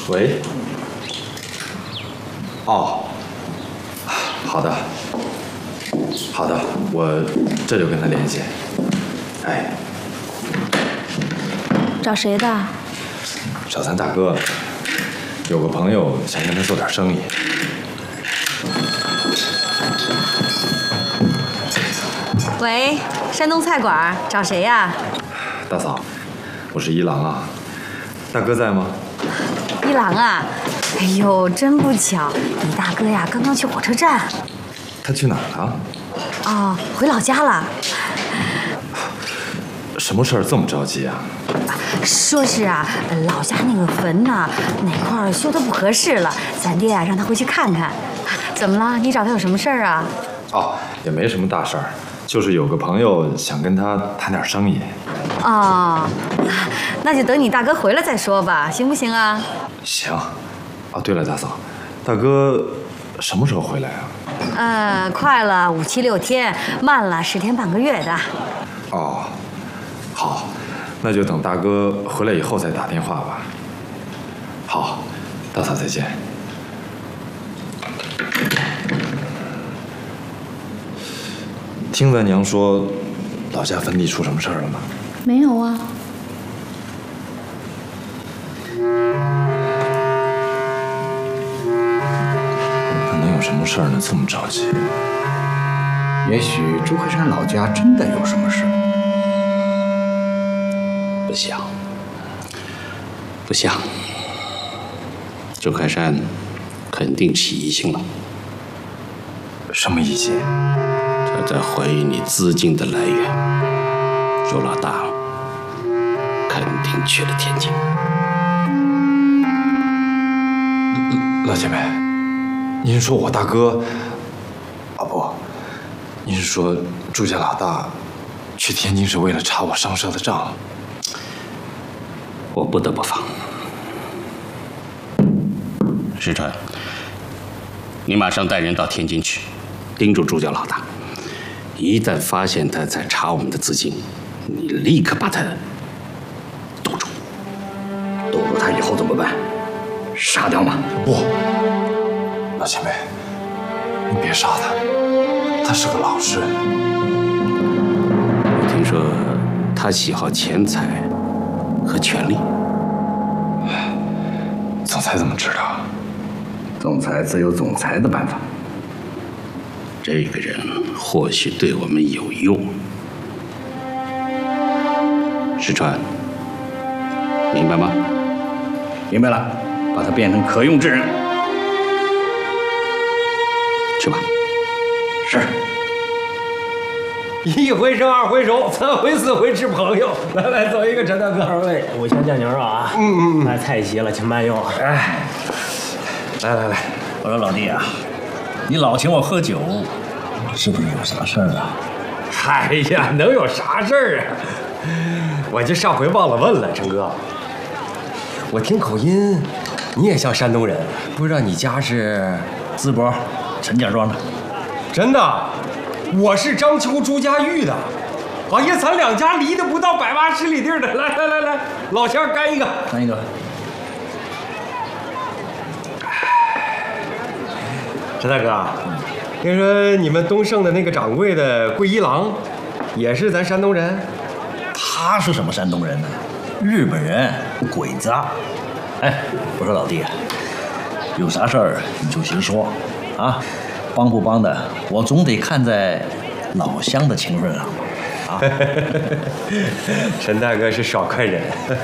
喂。哦，好的，好的，我这就跟他联系。哎， 找谁的？ 找咱大哥，有个朋友想跟他做点生意。 喂，山东菜馆，找谁呀？ 大嫂，我是一郎啊，大哥在吗？ 一郎啊，哎呦，真不巧，你大哥呀刚刚去火车站。 他去哪儿了？ 哦，回老家了。 什么事儿这么着急啊？ 说是啊，老家那个坟呐，哪块修得不合适了，咱爹啊让他回去看看。怎么了？你找他有什么事儿啊？ 哦，也没什么大事儿，就是有个朋友想跟他谈点生意。 哦，那就等你大哥回来再说吧，行不行啊？ 行。哦，对了，大嫂，大哥什么时候回来啊？ 快了5、7、6天，慢了10天半个月的。 哦，好，那就等大哥回来以后再打电话吧。好，大嫂再见。听咱娘说，老家坟地出什么事儿了吗？ 没有啊。 那能有什么事儿呢？这么着急？ 也许朱黑山老家真的有什么事。 不像，不像。朱开山肯定起疑心了。 什么疑心？ 他在怀疑你资金的来源。朱老大肯定去了天津。 老前辈，您说我大哥？啊不，您是说朱家老大去天津是为了查我上社的账？ 我不得不防。石川，你马上带人到天津去，盯住朱家老大。一旦发现他在查我们的资金，你立刻把他堵住。 堵住他以后怎么办？杀掉吗？ 不，老前辈，你别杀他，他是个老实人。 我听说他喜好钱财和权力。 总裁怎么知道？ 总裁自有总裁的办法。 这个人或许对我们有用。石川，明白吗？ 明白了，把他变成可用之人。 去吧。 是。 1回生2回熟3回4回吃朋友。来，走一个陈大哥。 2位5香酱牛肉啊。来，菜齐了，请慢用。 哎，来， 我说老弟啊，你老请我喝酒，是不是有啥事儿啊？ 哎呀，能有啥事儿啊？我这上回忘了问了，陈哥，我听口音，你也像山东人，不知道你家是？ 淄博陈家庄的。 真的，我是章丘朱家峪的。哎呀，咱两家离得不到180里地儿的。来，老乡干一个。 干一个。 陈大哥，听说你们东盛的那个掌柜的桂一郎，也是咱山东人？ 他是什么山东人呢？日本人，鬼子啊！哎，我说老弟啊，有啥事儿你就先说啊，帮不帮的，我总得看在老乡的情分上啊。 陈大哥是少看人。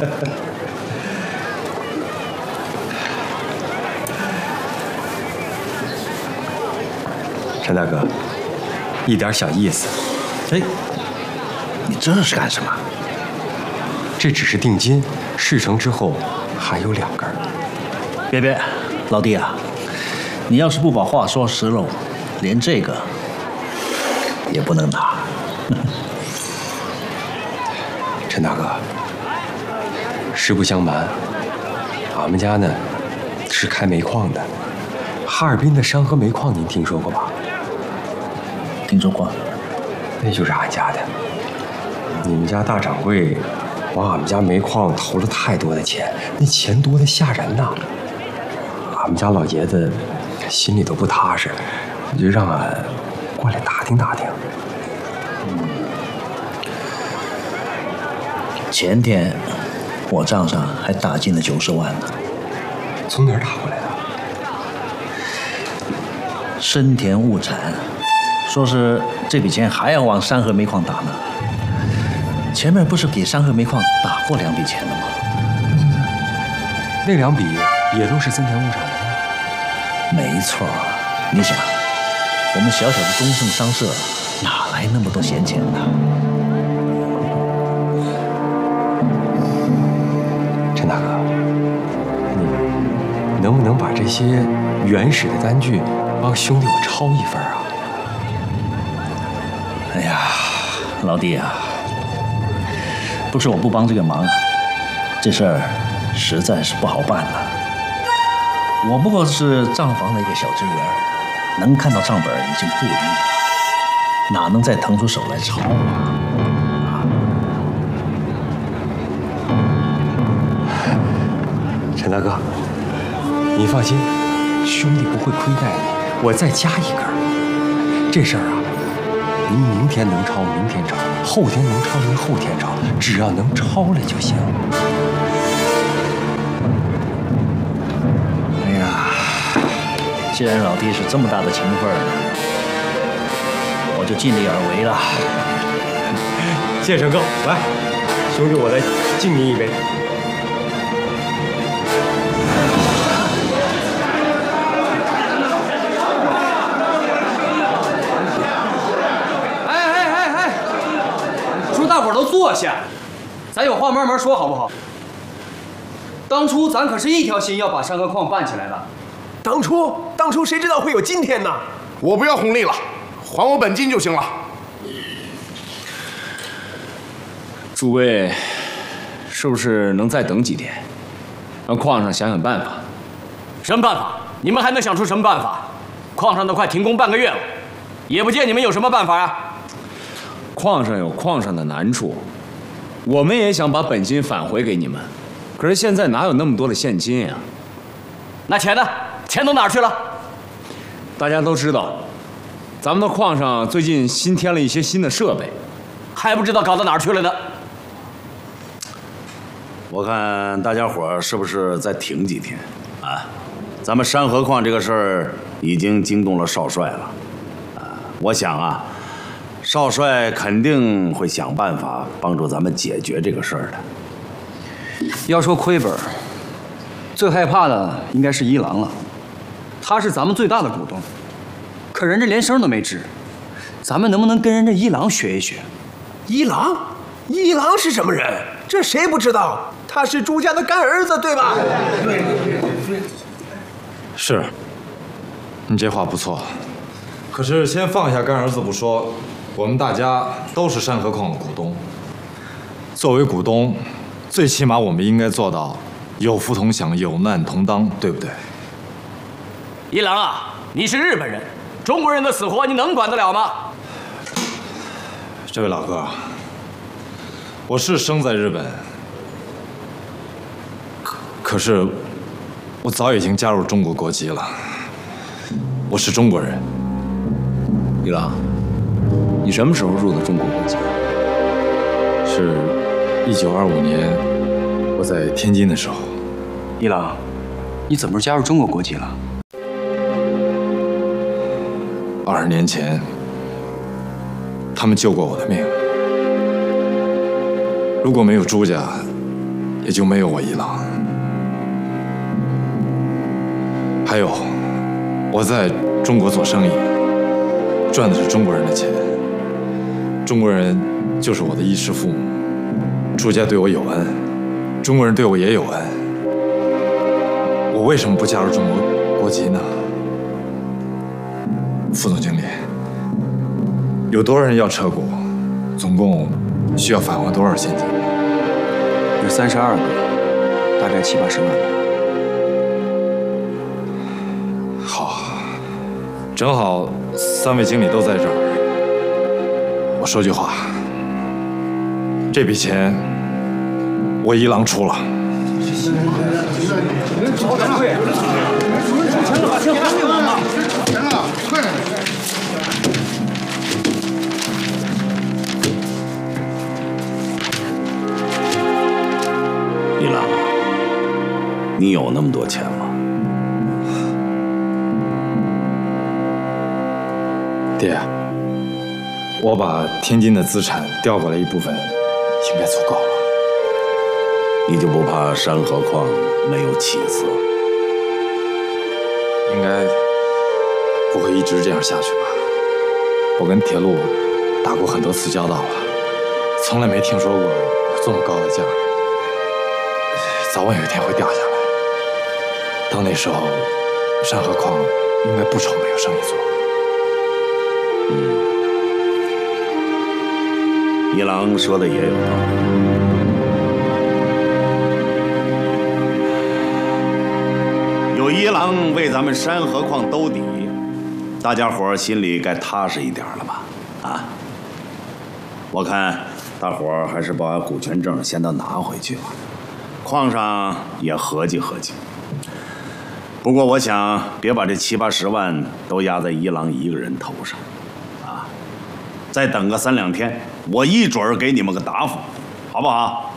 陈大哥，一点小意思。 哎，你这是干什么？ 这只是定金，事成之后还有2根。 别，老弟啊，你要是不把话说实喽，连这个也不能拿。 陈大哥，实不相瞒，俺们家呢是开煤矿的，哈尔滨的山河煤矿您听说过吧？ 听说过， 那就是俺家的。你们家大掌柜往俺们家煤矿投了太多的钱，那钱多得吓人呐。 俺们家老爷子心里都不踏实，就让俺过来打听打听。 前天我账上还打进了90万呢。 从哪儿打过来的？ 深田物产说是这笔钱还要往山河煤矿打呢。前面不是给山河煤矿打过2笔钱的吗？ 那2笔也都是森田物产的吗？ 没错，你想，我们小小的东盛商社哪来那么多闲钱呢？ 陈大哥，你能不能把这些原始的单据帮兄弟我抄一份啊？ 哎呀，老弟啊，不是我不帮这个忙，这事儿实在是不好办呐。我不过是账房的一个小职员，能看到账本已经不容易了，哪能再腾出手来抄啊？ 陈大哥，你放心，兄弟不会亏待你，我再加一根。这事儿啊，您明天能抄明天抄，后天能抄您后天抄，只要能抄来就行。 哎呀，既然老弟是这么大的情分儿，我就尽力而为了。 谢谢陈哥，来，兄弟我再敬您一杯。 大伙儿都坐下，咱有话慢慢说好不好？当初咱可是一条心要把山河矿办起来的。 当初谁知道会有今天呢？ 我不要红利了，还我本金就行了。 诸位，是不是能再等几天，让矿上想想办法？ 什么办法？你们还能想出什么办法？矿上都快停工半个月了，也不见你们有什么办法啊！ 矿上有矿上的难处，我们也想把本金返回给你们，可是现在哪有那么多的现金呀？ 那钱呢？钱都哪儿去了？ 大家都知道，咱们的矿上最近新添了一些新的设备， 还不知道搞到哪儿去了呢。 我看大家伙儿是不是再挺几天啊？咱们山河矿这个事儿已经惊动了少帅了，我想啊。少帅肯定会想办法帮助咱们解决这个事儿的。 要说亏本，最害怕的应该是一郎了，他是咱们最大的股东，可人家连声都没吱，咱们能不能跟人家一郎学一学？ 一郎是什么人？这谁不知道？他是朱家的干儿子，对吧？ 是，你这话不错，可是先放下干儿子不说。我们大家都是山河矿的股东，作为股东，最起码我们应该做到有福同享，有难同当，对不对？ 一郎啊，你是日本人，中国人的死活你能管得了吗？ 这位老哥，我是生在日本，可是我早已经加入中国国籍了，我是中国人。 一郎。你什么时候入的中国国籍？ 是1925年，我在天津的时候。 一郎，你怎么加入中国国籍了 ？20年前，他们救过我的命。如果没有朱家，也就没有我一郎。还有，我在中国做生意，赚的是中国人的钱。中国人就是我的衣食父母，朱家对我有恩，中国人对我也有恩。我为什么不加入中国国籍呢？副总经理，有多少人要撤股？总共需要返还多少现金？ 有32个，大概70-80万。 好，正好3位经理都在这儿。我说句话，这笔钱我一郎出了。 好点，快！钱了，把钱还给我嘛！钱了，快！ 一郎，你有那么多钱吗？ 爹，我把天津的资产调过来一部分，应该足够了。 你就不怕山河矿没有起色？ 应该不会一直这样下去吧？我跟铁路打过很多次交道了，从来没听说过有这么高的价，早晚有一天会掉下来。到那时候，山河矿应该不愁没有生意做。 一郎说的也有道理。有一郎为咱们山河矿兜底，大家伙儿心里该踏实一点了吧？啊！我看大伙儿还是把股权证先都拿回去吧，矿上也合计合计。不过我想，别把这7、80万都压在一郎一个人头上，啊！再等个3、2天，我一准儿给你们个答复，好不好？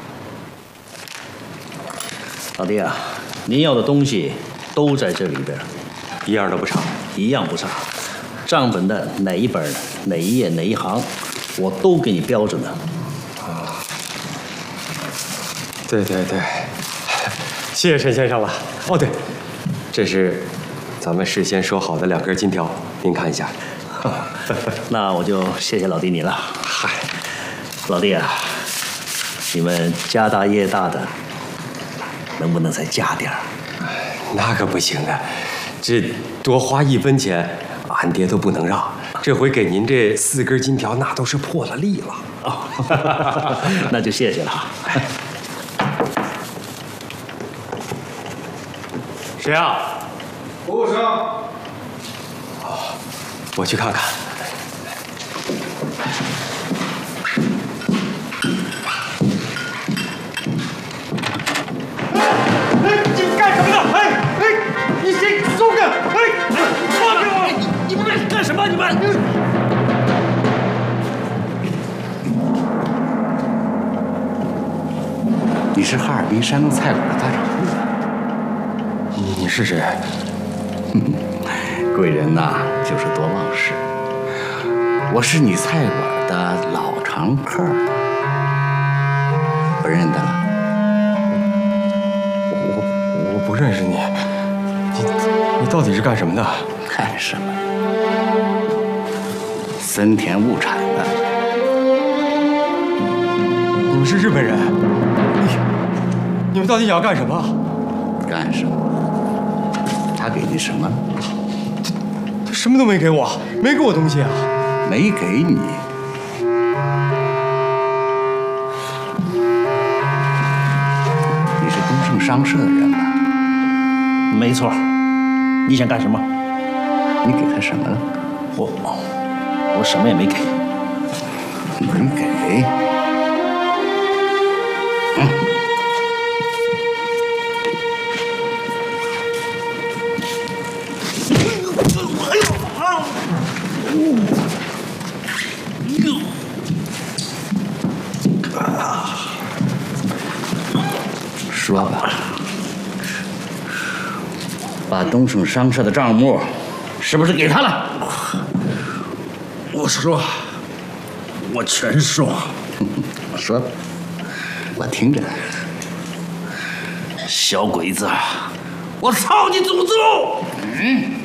老弟啊，您要的东西都在这里边， 一样都不差， 一样不差。账本的哪一本、哪一页、哪一行，我都给你标着呢。 啊，对对对，谢谢陈先生了。哦对，这是咱们事先说好的2根金条，您看一下。 那我就谢谢老弟你了。嗨，老弟啊，你们家大业大的，能不能再加点儿？ 那可不行啊，这多花1分钱，俺爹都不能让。这回给您这4根金条，那都是破了例了。 哦，那就谢谢了。 谁啊？ 服务生。 我去看看。 你干什么呢？你先松开！放开我！ 你们干什么？你们！ 你是哈尔滨山东菜馆的大掌柜。 你是谁？ 贵人呐，就是多忘事。我是你菜馆的老常客，不认得了？ 我不认识你，你到底是干什么的？ 干什么？森田物产的。 你们是日本人？你们到底想要干什么？ 干什么？他给你什么？ 他什么都没给我，没给我东西啊。 没给你。你是东盛商社的人吧？ 没错。你想干什么？ 你给他什么了？ 我什么也没给。 没给？说吧，把东盛商社的账目是不是给他了？ 我说，我全说。 说吧，我听着。 小鬼子，我操你祖宗！